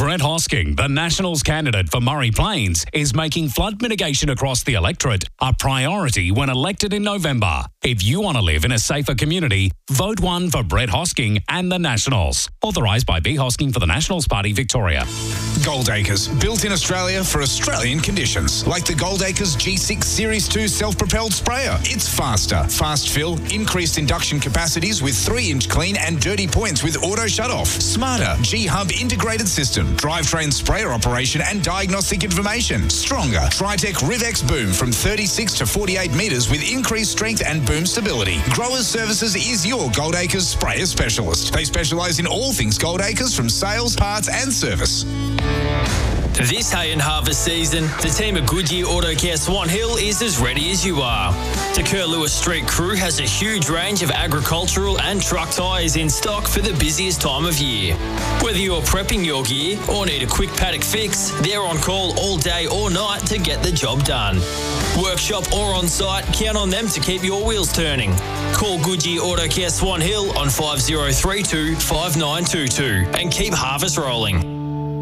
Brett Hosking, the Nationals candidate for Murray Plains, is making flood mitigation across the electorate a priority when elected in November. If you want to live in a safer community, vote 1 for Brett Hosking and the Nationals. Authorised by B. Hosking for the Nationals Party, Victoria. Goldacres, built in Australia for Australian conditions. Like the Goldacres G6 Series 2 self-propelled sprayer. It's faster, fast fill, increased induction capacities with 3-inch clean and dirty points with auto shut-off. Smarter, G-Hub integrated system, drivetrain sprayer operation and diagnostic information. Stronger, Tritech Rivex boom from 36 to 48 metres with increased strength and boom stability. Growers Services is your Goldacres sprayer specialist. They specialise in all things Goldacres, from sales, parts and service. This hay and harvest season, the team at Goodyear Auto Care Swan Hill is as ready as you are. The Kerr Lewis Street crew has a huge range of agricultural and truck tyres in stock for the busiest time of year. Whether you're prepping your gear or need a quick paddock fix, they're on call all day or night to get the job done. Workshop or on site, count on them to keep your wheels turning. Call Goodyear Auto Care Swan Hill on 5032 5922 and keep harvest rolling.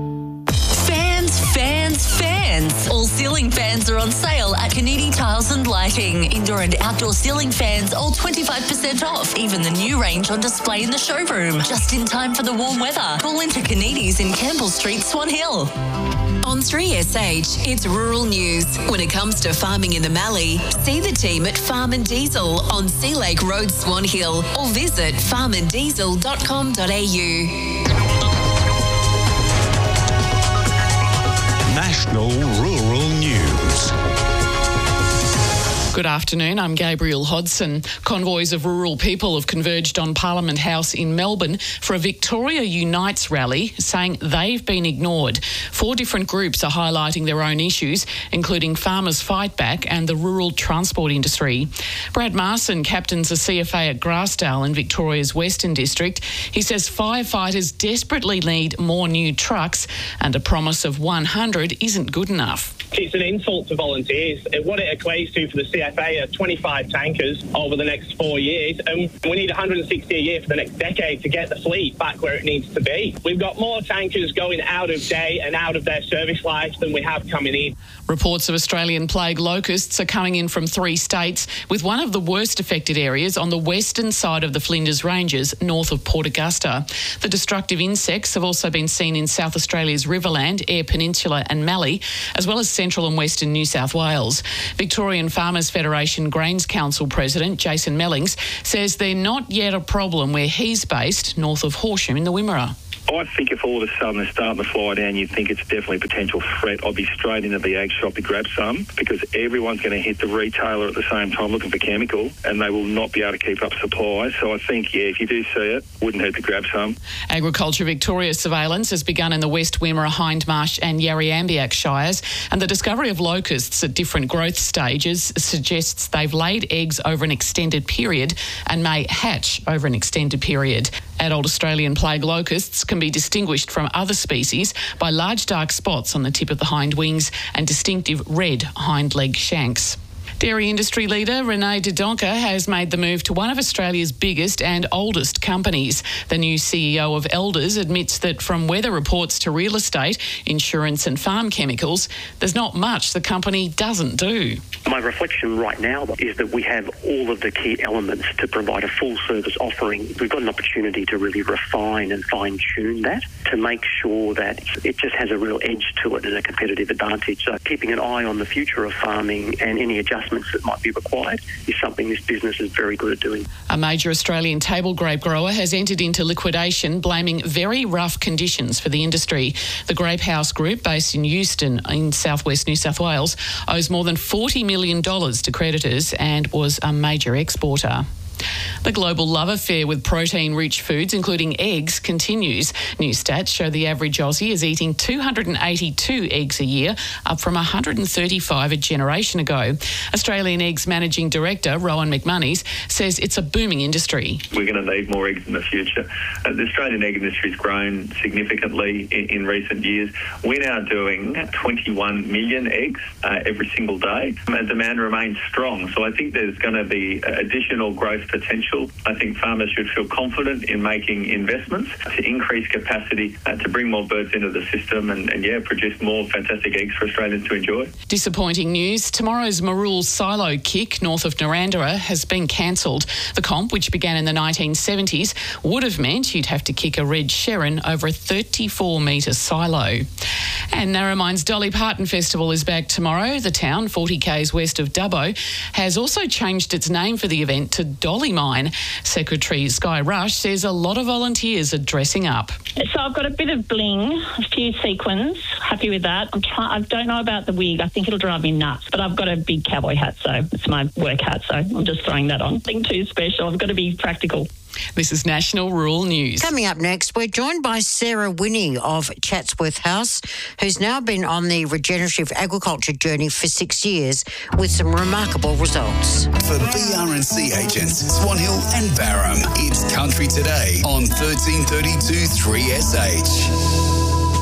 Fans. All ceiling fans are on sale at Canidi Tiles and Lighting. Indoor and outdoor ceiling fans, all 25% off. Even the new range on display in the showroom. Just in time for the warm weather. Call into Canidi's in Campbell Street, Swan Hill. On 3SH, it's rural news. When it comes to farming in the Mallee, see the team at Farm and Diesel on Sea Lake Road, Swan Hill, or visit farmanddiesel.com.au. National Rural News. Good afternoon, I'm Gabriel Hodson. Convoys of rural people have converged on Parliament House in Melbourne for a Victoria Unites rally, saying they've been ignored. 4 different groups are highlighting their own issues, including Farmers Fight Back and the rural transport industry. Brad Marson captains a CFA at Grassdale in Victoria's Western District. He says firefighters desperately need more new trucks, and a promise of 100 isn't good enough. It's an insult to volunteers. What it equates to for the CFA are 25 tankers over the next 4 years, and we need 160 a year for the next decade to get the fleet back where it needs to be. We've got more tankers going out of date and out of their service lives than we have coming in. Reports of Australian plague locusts are coming in from 3 states, with one of the worst affected areas on the western side of the Flinders Ranges, north of Port Augusta. The destructive insects have also been seen in South Australia's Riverland, Eyre Peninsula and Mallee, as well as central and western New South Wales. Victorian Farmers Federation Grains Council President Jason Mellings says they're not yet a problem where he's based, north of Horsham in the Wimmera. I think if all of a sudden they're starting to fly down, you'd think it's definitely a potential threat. I'd be straight into the ag shop to grab some, because everyone's going to hit the retailer at the same time looking for chemical, and they will not be able to keep up supply. So I think, if you do see it, wouldn't hurt to grab some. Agriculture Victoria surveillance has begun in the West Wimmera, Hindmarsh and Yarriambiack Shires, and the discovery of locusts at different growth stages suggests they've laid eggs over an extended period and may hatch over an extended period. Adult Australian plague locusts can be distinguished from other species by large dark spots on the tip of the hind wings and distinctive red hind leg shanks. Dairy industry leader Renee Dodonka has made the move to one of Australia's biggest and oldest companies. The new CEO of Elders admits that from weather reports to real estate, insurance and farm chemicals, there's not much the company doesn't do. My reflection right now is that we have all of the key elements to provide a full service offering. We've got an opportunity to really refine and fine tune that to make sure that it just has a real edge to it and a competitive advantage. So keeping an eye on the future of farming and any adjustments that might be required is something this business is very good at doing. A major Australian table grape grower has entered into liquidation, blaming very rough conditions for the industry. The Grape House Group, based in Euston in southwest New South Wales, owes more than $40 million to creditors and was a major exporter. The global love affair with protein-rich foods, including eggs, continues. New stats show the average Aussie is eating 282 eggs a year, up from 135 a generation ago. Australian Eggs Managing Director Rowan McMonnies says it's a booming industry. We're going to need more eggs in the future. The Australian egg industry has grown significantly in recent years. We're now doing 21 million eggs every single day, and demand remains strong. So I think there's going to be additional growth potential. I think farmers should feel confident in making investments to increase capacity, to bring more birds into the system and produce more fantastic eggs for Australians to enjoy. Disappointing news. Tomorrow's Marul Silo Kick north of Narrandera has been cancelled. The comp, which began in the 1970s, would have meant you'd have to kick a red Sherrin over a 34-metre silo. And Narromine's Dolly Parton Festival is back tomorrow. The town, 40 k's west of Dubbo, has also changed its name for the event to Dolly Mine. Secretary Sky Rush says a lot of volunteers are dressing up. So I've got a bit of bling, a few sequins. Happy with that. I don't know about the wig. I think it'll drive me nuts. But I've got a big cowboy hat, so it's my work hat, so I'm just throwing that on. Nothing too special. I've got to be practical. This is National Rural News. Coming up next, we're joined by Sarah Winnie of Chatsworth House, who's now been on the regenerative agriculture journey for 6 years with some remarkable results. For BRNC agents, Swan Hill and Barham, it's Country Today on 1332 3SH.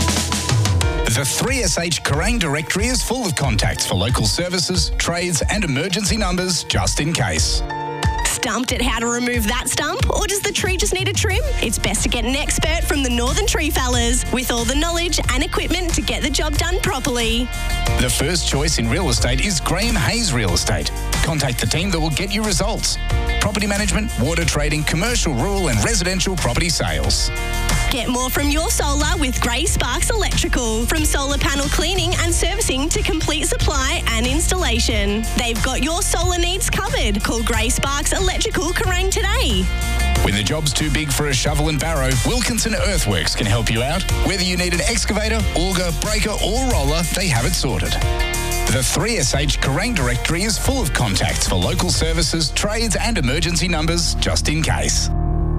The 3SH Kerrang directory is full of contacts for local services, trades and emergency numbers just in case. Stumped at how to remove that stump? Or does the tree just need a trim? It's best to get an expert from the Northern Tree Fellas with all the knowledge and equipment to get the job done properly. The first choice in real estate is Graham Hayes Real Estate. Contact the team that will get you results. Property management, water trading, commercial, rural and residential property sales. Get more from your solar with Grey Sparks Electrical. From solar panel cleaning and servicing to complete supply and installation. They've got your solar needs covered. Call Grey Sparks Electrical Kerrang today. When the job's too big for a shovel and barrow, Wilkinson Earthworks can help you out. Whether you need an excavator, auger, breaker or roller, they have it sorted. The 3SH Kerrang directory is full of contacts for local services, trades and emergency numbers just in case.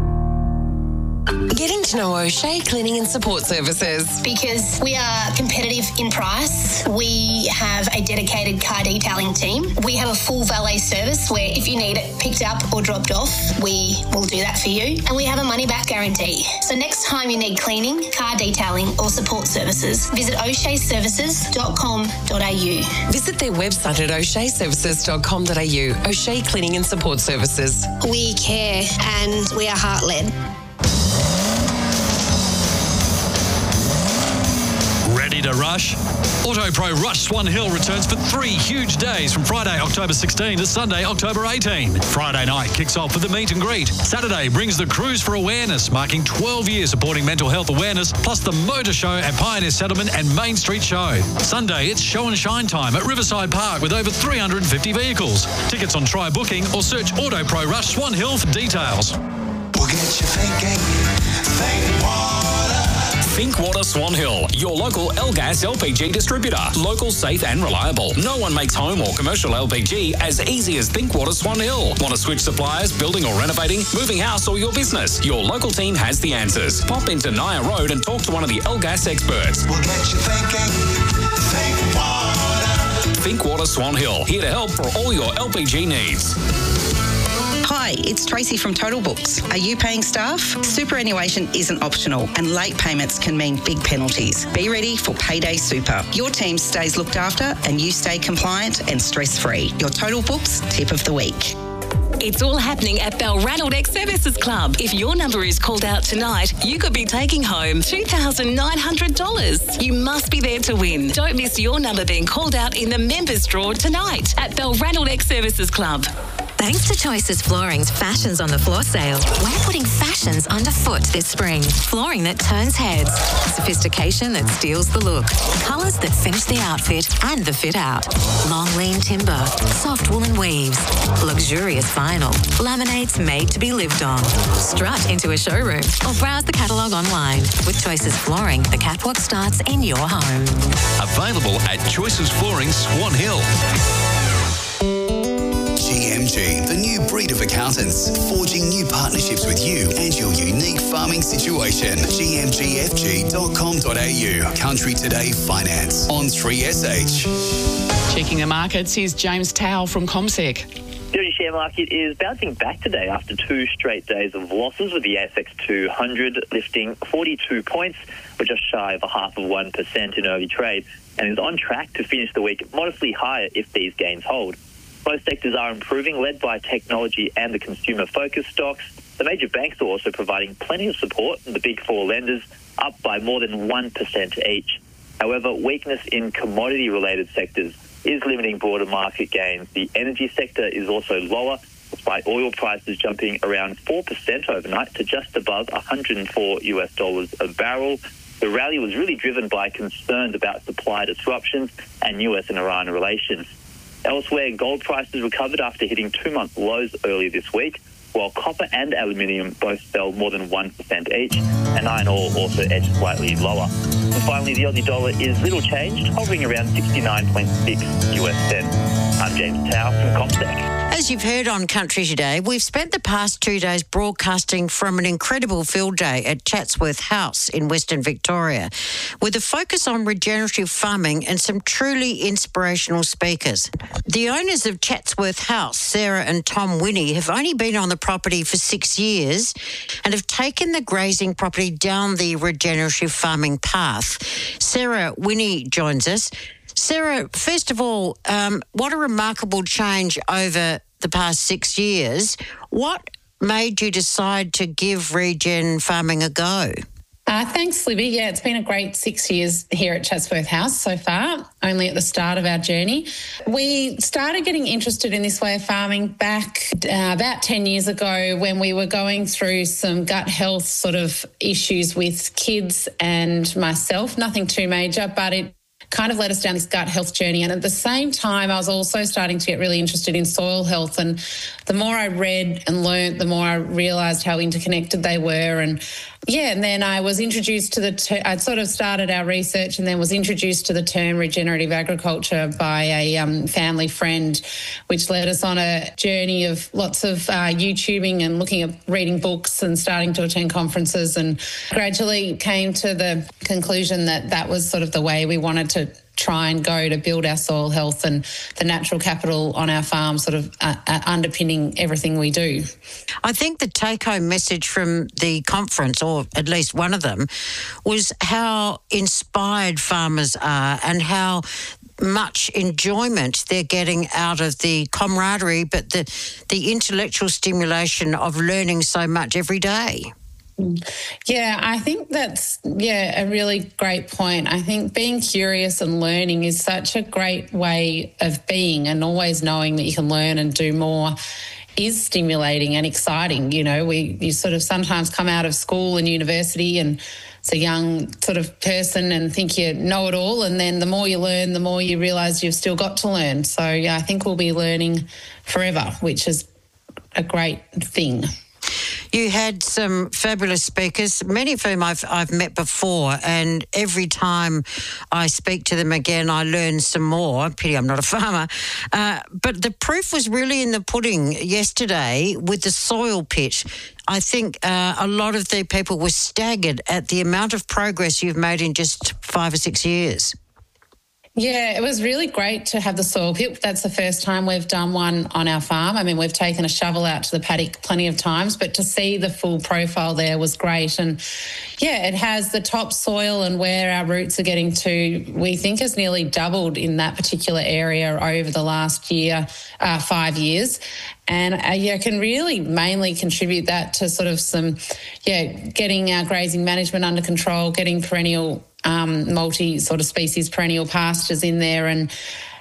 Getting to know O'Shea Cleaning and Support Services. Because we are competitive in price. We have a dedicated car detailing team. We have a full valet service where if you need it picked up or dropped off, we will do that for you. And we have a money-back guarantee. So next time you need cleaning, car detailing or support services, visit o'sheaservices.com.au. Visit their website at o'sheaservices.com.au. O'Shea Cleaning and Support Services. We care and we are heart-led. Ready to rush? AutoPro Rush Swan Hill returns for 3 huge days from Friday, October 16 to Sunday, October 18. Friday night kicks off with the meet and greet. Saturday brings the Cruise for Awareness, marking 12 years supporting mental health awareness, plus the Motor Show at Pioneer Settlement and Main Street Show. Sunday, it's show and shine time at Riverside Park with over 350 vehicles. Tickets on Try Booking or search AutoPro Rush Swan Hill for details. We'll get you thinking. Think water. Think Water Swan Hill, your local L-Gas LPG distributor. Local, safe and reliable. No one makes home or commercial LPG as easy as Think Water Swan Hill. Want to switch suppliers, building or renovating, moving house or your business? Your local team has the answers. Pop into Naya Road and talk to one of the L-Gas experts. We'll get you thinking. Think water. Think Water Swan Hill, here to help for all your LPG needs. Hi, it's Tracy from Total Books. Are you paying staff? Superannuation isn't optional and late payments can mean big penalties. Be ready for Payday Super. Your team stays looked after and you stay compliant and stress-free. Your Total Books tip of the week. It's all happening at Balranald Ex-Services Club. If your number is called out tonight, you could be taking home $2,900. You must be there to win. Don't miss your number being called out in the members' draw tonight at Balranald Ex-Services Club. Thanks to Choices Flooring's Fashions on the Floor sale, we're putting fashions underfoot this spring. Flooring that turns heads, sophistication that steals the look, colours that finish the outfit and the fit out. Long lean timber, soft woolen weaves, luxurious vinyl, laminates made to be lived on. Strut into a showroom or browse the catalogue online. With Choices Flooring, the catwalk starts in your home. Available at Choices Flooring, Swan Hill. GMG, the new breed of accountants, forging new partnerships with you and your unique farming situation. GMGFG.com.au. Country Today Finance on 3SH. Checking the markets, here's James Towell from CommSec. The Aussie share market is bouncing back today after 2 straight days of losses, with the ASX 200 lifting 42 points, or just shy of 0.5% in early trade, and is on track to finish the week modestly higher if these gains hold. Most sectors are improving, led by technology and the consumer-focused stocks. The major banks are also providing plenty of support, and the big four lenders up by more than 1% each. However, weakness in commodity-related sectors is limiting broader market gains. The energy sector is also lower, despite oil prices jumping around 4% overnight to just above $104 a barrel. The rally was really driven by concerns about supply disruptions and US and Iran relations. Elsewhere, gold prices recovered after hitting 2-month lows earlier this week, while copper and aluminium both fell more than 1% each, and iron ore also edged slightly lower. And finally, the Aussie dollar is little changed, hovering around 69.6 US cents. I'm James Tao from Comsec. As you've heard on Country Today, we've spent the past 2 days broadcasting from an incredible field day at Chatsworth House in Western Victoria, with a focus on regenerative farming and some truly inspirational speakers. The owners of Chatsworth House, Sarah and Tom Winnie, have only been on the property for 6 years and have taken the grazing property down the regenerative farming path. Sarah Winnie joins us. Sarah, first of all, what a remarkable change over the past 6 years. What made you decide to give regen farming a go? Thanks, Libby. Yeah, it's been a great 6 years here at Chatsworth House so far, only at the start of our journey. We started getting interested in this way of farming back about 10 years ago when we were going through some gut health sort of issues with kids and myself. Nothing too major, but it kind of led us down this gut health journey. And at the same time, I was also starting to get really interested in soil health. And the more I read and learnt, the more I realised how interconnected they were. And then I was introduced to I'd sort of started our research and then was introduced to the term regenerative agriculture by a family friend, which led us on a journey of lots of YouTubing and looking at reading books and starting to attend conferences, and gradually came to the conclusion that that was sort of the way we wanted to try and go to build our soil health and the natural capital on our farm sort of underpinning everything we do. I think the take-home message from the conference, or at least one of them, was how inspired farmers are and how much enjoyment they're getting out of the camaraderie, but the intellectual stimulation of learning so much every day. Yeah, I think that's, a really great point. I think being curious and learning is such a great way of being, and always knowing that you can learn and do more is stimulating and exciting. You know, you sort of sometimes come out of school and university and as a young sort of person and think you know it all, and then the more you learn, the more you realise you've still got to learn. So, I think we'll be learning forever, which is a great thing. You had some fabulous speakers, many of whom I've met before, and every time I speak to them again, I learn some more. Pity I'm not a farmer. But the proof was really in the pudding yesterday with the soil pit. I think a lot of the people were staggered at the amount of progress you've made in just 5 or 6 years. Yeah, it was really great to have the soil pit. That's the first time we've done one on our farm. I mean, we've taken a shovel out to the paddock plenty of times, but to see the full profile there was great. And it has the top soil, and where our roots are getting to, we think has nearly doubled in that particular area over the last 5 years. And can really mainly contribute that to sort of some, getting our grazing management under control, getting perennial multi sort of species perennial pastures in there, and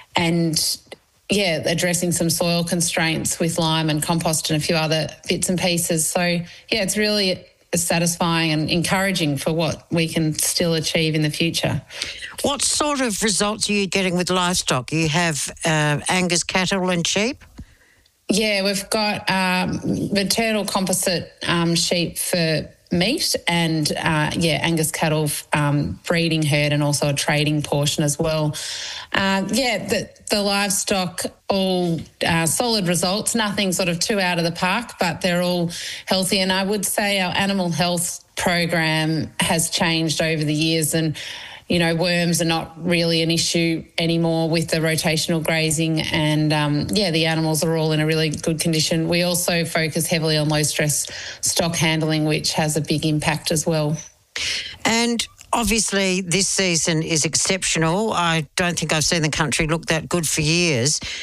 addressing some soil constraints with lime and compost and a few other bits and pieces. So it's really satisfying and encouraging for what we can still achieve in the future. What sort of results are you getting with livestock? You have Angus cattle and sheep? Yeah, we've got maternal composite sheep for meat and, Angus cattle breeding herd, and also a trading portion as well. The livestock, all solid results, nothing sort of too out of the park, but they're all healthy. And I would say our animal health program has changed over the years, and worms are not really an issue anymore with the rotational grazing, and the animals are all in a really good condition. We also focus heavily on low stress stock handling, which has a big impact as well. And obviously this season is exceptional. I don't think I've seen the country look that good for years.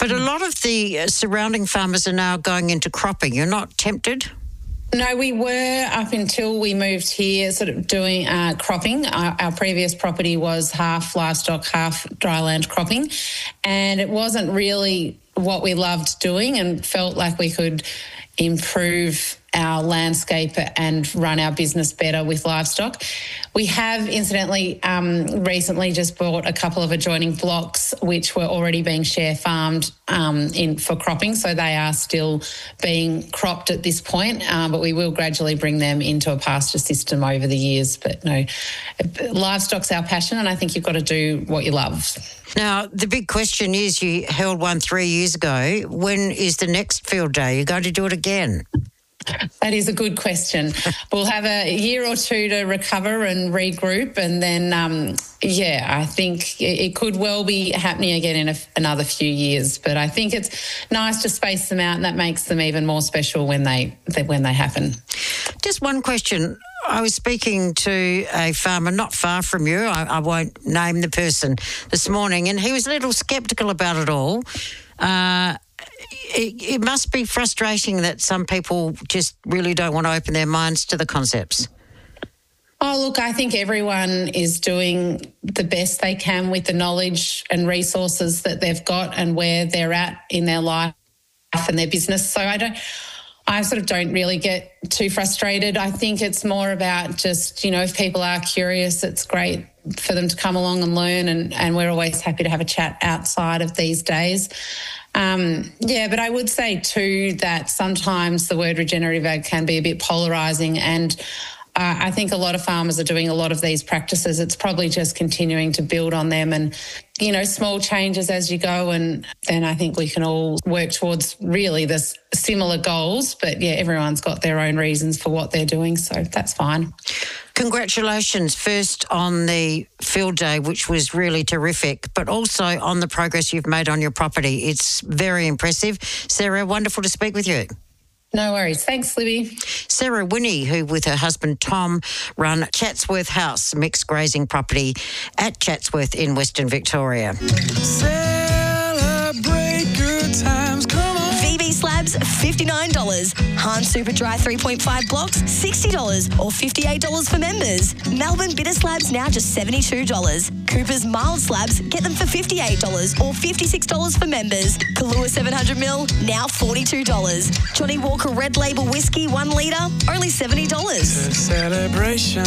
But a lot of the surrounding farmers are now going into cropping. You're not tempted? No, we were up until we moved here sort of doing cropping. Our previous property was half livestock, half dryland cropping, and it wasn't really what we loved doing and felt like we could improve our landscape and run our business better with livestock. We have, incidentally, recently just bought a couple of adjoining blocks which were already being share farmed for cropping, so they are still being cropped at this point, but we will gradually bring them into a pasture system over the years. But no, livestock's our passion, and I think you've got to do what you love. Now, the big question is, you held one 3 years ago. When is the next field day? You're going to do it again? That is a good question. We'll have a year or two to recover and regroup, and then, I think it could well be happening again in another few years. But I think it's nice to space them out, and that makes them even more special when they happen. Just one question. I was speaking to a farmer not far from you, I won't name the person, this morning, and he was a little sceptical about it all. It must be frustrating that some people just really don't want to open their minds to the concepts. Oh, look, I think everyone is doing the best they can with the knowledge and resources that they've got and where they're at in their life and their business. So I sort of don't really get too frustrated. I think it's more about just, if people are curious, it's great for them to come along and learn, and we're always happy to have a chat outside of these days. But I would say too that sometimes the word regenerative ag can be a bit polarising, and I think a lot of farmers are doing a lot of these practices. It's probably just continuing to build on them and, small changes as you go, and then I think we can all work towards really the similar goals. But, everyone's got their own reasons for what they're doing, so that's fine. Congratulations first on the field day, which was really terrific, but also on the progress you've made on your property. It's very impressive. Sarah, wonderful to speak with you. No worries. Thanks, Libby. Sarah Winnie, who with her husband Tom run Chatsworth House, mixed grazing property at Chatsworth in Western Victoria. Celebrate good times, come on. VB Slabs, $59. Hahn Super Dry 3.5 blocks, $60 or $58 for members. Melbourne Bitter Slabs now just $72. Cooper's Mild Slabs, get them for $58 or $56 for members. Kahlua 700ml, now $42. Johnny Walker Red Label Whiskey, 1 litre, only $70. Celebration.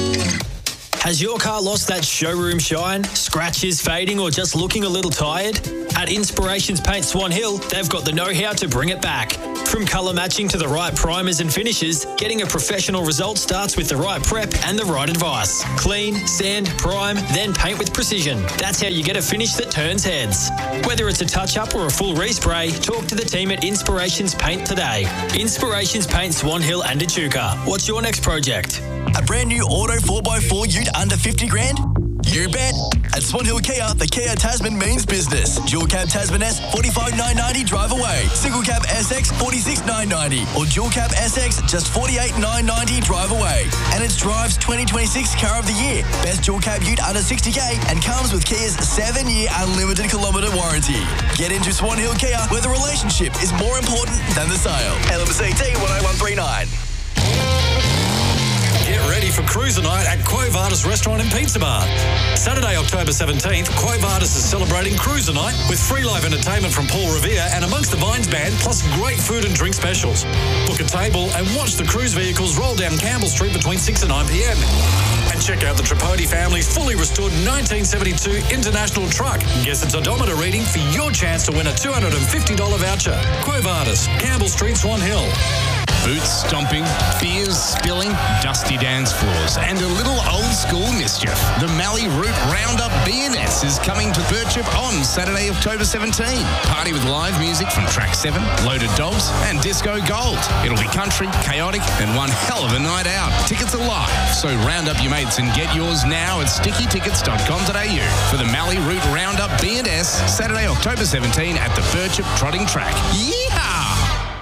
Has your car lost that showroom shine? Scratches fading or just looking a little tired? At Inspirations Paint Swan Hill, they've got the know-how to bring it back. From colour matching to the right primers and finishes, getting a professional result starts with the right prep and the right advice. Clean, sand, prime, then paint with precision. That's how you get a finish that turns heads. Whether it's a touch-up or a full respray, talk to the team at Inspirations Paint today. Inspirations Paint Swan Hill and Echuca. What's your next project? A brand new auto 4x4 ute under 50 grand? You bet. At Swan Hill Kia, the Kia Tasman means business. Dual cab Tasman S, $45,990 drive away. Single cab SX, $46,990. Or dual cab SX, just $48,990 drive away. And it's Drive's 2026 Car of the Year. Best dual cab ute under 60k and comes with Kia's 7-year unlimited kilometre warranty. Get into Swan Hill Kia, where the relationship is more important than the sale. LMCT 10139. Get ready for Cruiser Night at Quo Vadis Restaurant and Pizza Bar. Saturday, October 17th, Quo Vadis is celebrating Cruiser Night with free live entertainment from Paul Revere and Amongst the Vines Band, plus great food and drink specials. Book a table and watch the cruise vehicles roll down Campbell Street between 6 and 9 p.m. And check out the Tripodi family's fully restored 1972 International truck. Guess its odometer reading for your chance to win a $250 voucher. Quo Vadis, Campbell Street, Swan Hill. Boots stomping, beers spilling, dusty dance floors, and a little old-school mischief. The Mallee Root Roundup B&S is coming to Birchip on Saturday, October 17. Party with live music from Track 7, Loaded Dogs, and Disco Gold. It'll be country, chaotic, and one hell of a night out. Tickets are live, so round up your mates and get yours now at stickytickets.com.au for the Mallee Root Roundup B&S, Saturday, October 17 at the Birchip Trotting Track. Yeehaw!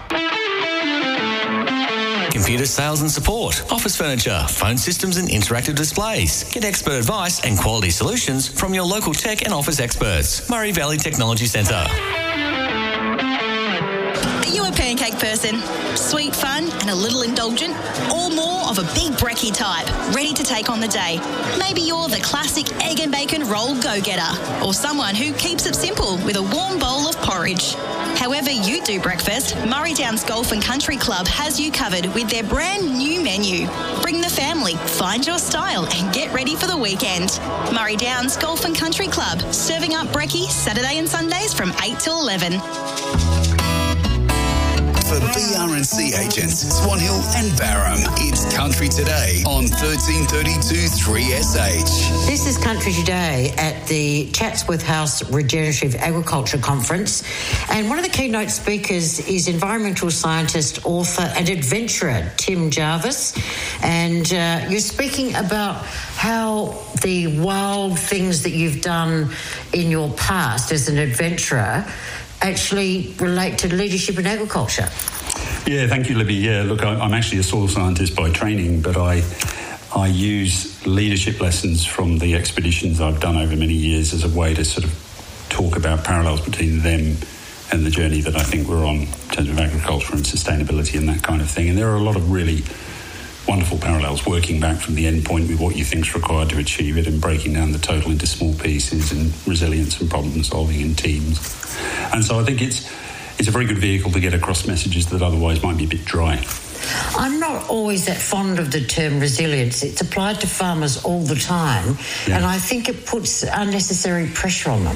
Computer sales and support, office furniture, phone systems and interactive displays. Get expert advice and quality solutions from your local tech and office experts. Murray Valley Technology Centre. you a pancake person? Sweet, fun and a little indulgent? Or more of a big brekkie type, ready to take on the day? Maybe you're the classic egg and bacon roll go-getter, or someone who keeps it simple with a warm bowl of porridge. However you do breakfast, Murray Downs Golf and Country Club has you covered with their brand new menu. Bring the family, find your style and get ready for the weekend. Murray Downs Golf and Country Club, serving up brekkie Saturday and Sundays from 8 till 11. For BRNC agents, Swan Hill and Barham, it's Country Today on 1332 3SH. This is Country Today at the Chatsworth House Regenerative Agriculture Conference. And one of the keynote speakers is environmental scientist, author and adventurer Tim Jarvis. And you're speaking about how the wild things that you've done in your past as an adventurer actually relate to leadership in agriculture. Yeah, thank you, Libby. Yeah, look, I'm actually a soil scientist by training, but I use leadership lessons from the expeditions I've done over many years as a way to sort of talk about parallels between them and the journey that I think we're on in terms of agriculture and sustainability and that kind of thing. And there are a lot of really wonderful parallels working back from the end point with what you think is required to achieve it and breaking down the total into small pieces and resilience and problem solving in teams. And so I think it's a very good vehicle to get across messages that otherwise might be a bit dry. I'm not always that fond of the term resilience. It's applied to farmers all the time, and I think it puts unnecessary pressure on them.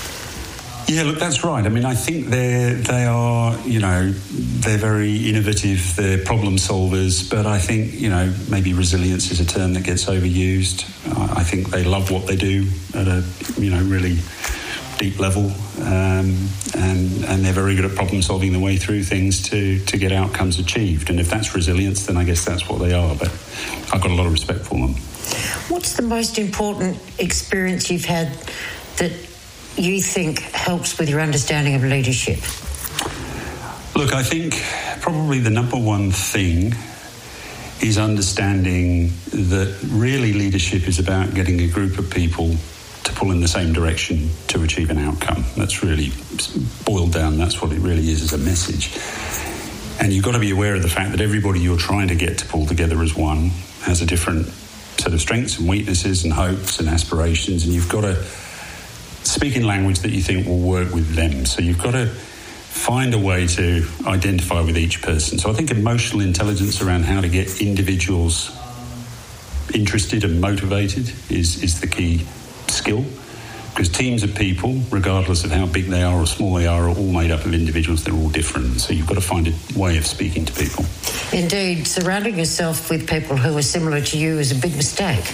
Yeah, look, that's right. I mean, I think they are, they're very innovative, they're problem solvers, but I think, maybe resilience is a term that gets overused. I think they love what they do at a, really deep level, and they're very good at problem solving the way through things to get outcomes achieved. And if that's resilience, then I guess that's what they are. But I've got a lot of respect for them. What's the most important experience you've had that you think helps with your understanding of leadership? Look, I think probably the number one thing is understanding that really leadership is about getting a group of people to pull in the same direction to achieve an outcome. That's really boiled down. That's what it really is as a message. And you've got to be aware of the fact that everybody you're trying to get to pull together as one has a different set of strengths and weaknesses and hopes and aspirations, and you've got to speak in language that you think will work with them. So you've got to find a way to identify with each person. So I think emotional intelligence around how to get individuals interested and motivated is the key skill, because teams of people, regardless of how big they are or small they are all made up of individuals. They're all different. So you've got to find a way of speaking to people. Indeed, surrounding yourself with people who are similar to you is a big mistake.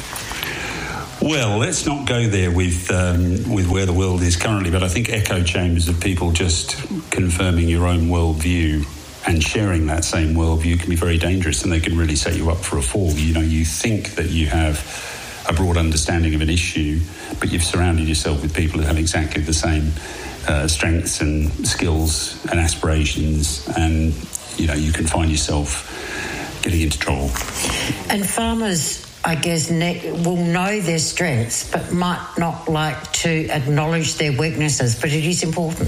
Well, let's not go there with where the world is currently, but I think echo chambers of people just confirming your own worldview and sharing that same worldview can be very dangerous, and they can really set you up for a fall. You think that you have a broad understanding of an issue, but you've surrounded yourself with people who have exactly the same strengths and skills and aspirations, and you can find yourself getting into trouble. And farmers, I guess, will know their strengths but might not like to acknowledge their weaknesses, but it is important.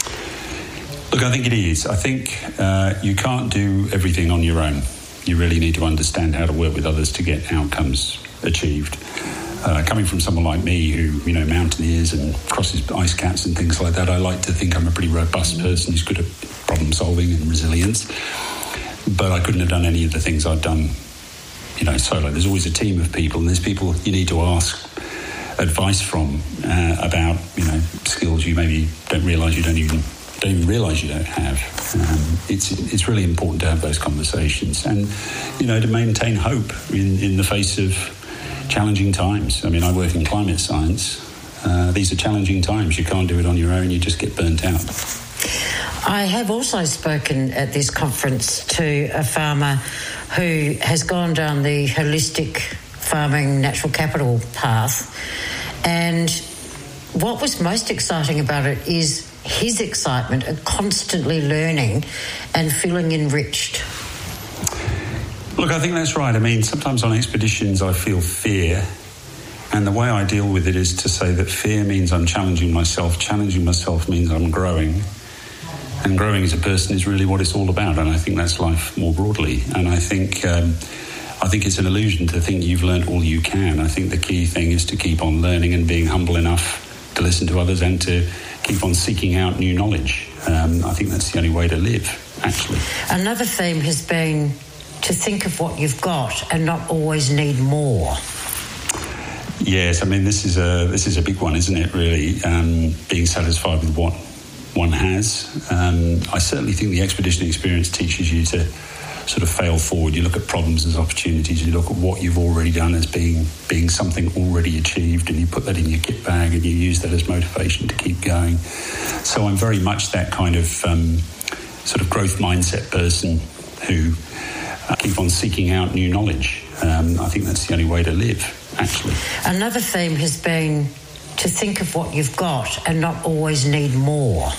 Look, I think it is. I think you can't do everything on your own. You really need to understand how to work with others to get outcomes achieved. Coming from someone like me who, mountaineers and crosses ice caps and things like that, I like to think I'm a pretty robust person who's good at problem solving and resilience. But I couldn't have done any of the things I've done, solo. There's always a team of people, and there's people you need to ask advice from about, skills you maybe don't realise you don't even realise you don't have. It's really important to have those conversations and, to maintain hope in the face of challenging times. I mean, I work in climate science. These are challenging times. You can't do it on your own. You just get burnt out. I have also spoken at this conference to a farmer who has gone down the holistic farming natural capital path, and what was most exciting about it is his excitement at constantly learning and feeling enriched. Look, I think that's right. I mean, sometimes on expeditions I feel fear, and the way I deal with it is to say that fear means I'm challenging myself. Challenging myself means I'm growing. And growing as a person is really what it's all about, and I think that's life more broadly. And I think it's an illusion to think you've learnt all you can. I think the key thing is to keep on learning and being humble enough to listen to others and to keep on seeking out new knowledge. I think that's the only way to live, actually. Another theme has been to think of what you've got and not always need more. Yes, I mean, this is a big one, isn't it, really? Being satisfied with what one has. I certainly think the expedition experience teaches you to sort of fail forward. You look at problems as opportunities. You look at what you've already done as being something already achieved, and you put that in your kit bag and you use that as motivation to keep going. So I'm very much that kind of sort of growth mindset person who keep on seeking out new knowledge. I think that's the only way to live, actually. Another theme has been to think of what you've got and not always need more.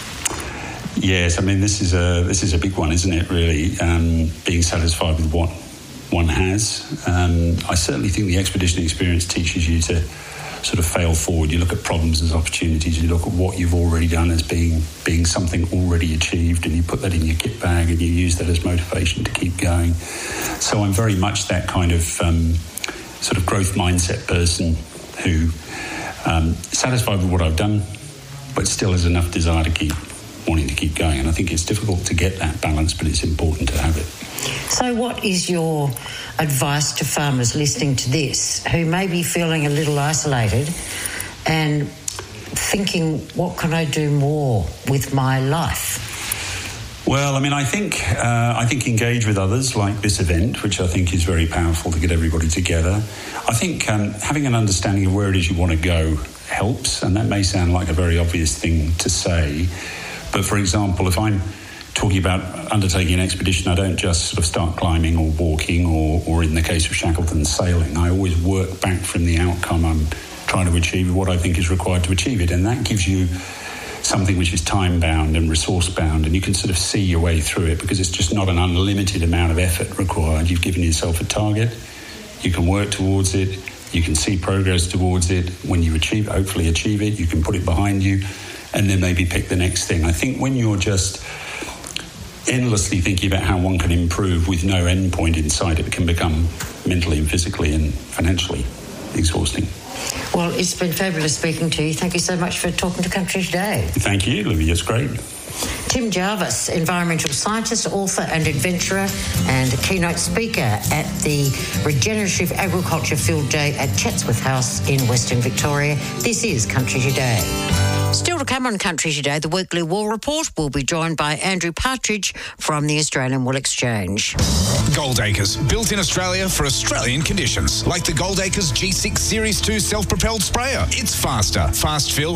Yes, I mean, this is a big one, isn't it, really? Being satisfied with what one has. I certainly think the expedition experience teaches you to sort of fail forward. You look at problems as opportunities. You look at what you've already done as being something already achieved, and you put that in your kit bag and you use that as motivation to keep going. So I'm very much that kind of sort of growth mindset person who satisfied with what I've done, but still has enough desire to keep wanting to keep going. And I think it's difficult to get that balance, but it's important to have it. So what is your advice to farmers listening to this who may be feeling a little isolated and thinking, what can I do more with my life? Well, I mean, I think engage with others like this event, which I think is very powerful to get everybody together. I think having an understanding of where it is you want to go helps, and that may sound like a very obvious thing to say. But, for example, if I'm talking about undertaking an expedition, I don't just sort of start climbing or walking or in the case of Shackleton, sailing. I always work back from the outcome I'm trying to achieve, what I think is required to achieve it. And that gives you something which is time-bound and resource-bound, and you can sort of see your way through it because it's just not an unlimited amount of effort required. You've given yourself a target. You can work towards it. You can see progress towards it. When you hopefully achieve it, you can put it behind you and then maybe pick the next thing. I think when you're just endlessly thinking about how one can improve with no end point in sight, it can become mentally and physically and financially exhausting. Well, it's been fabulous speaking to you. Thank you so much for talking to Country Today. Thank you, Libby. It's great. Tim Jarvis, environmental scientist, author and adventurer, and a keynote speaker at the Regenerative Agriculture Field Day at Chatsworth House in Western Victoria. This is Country Today. Still to come on Country Today, the weekly wool report. We'll be joined by Andrew Partridge from the Australian Wool Exchange. Goldacres, built in Australia for Australian conditions, like the Goldacres G6 Series 2 self-propelled sprayer. It's faster, fast fill,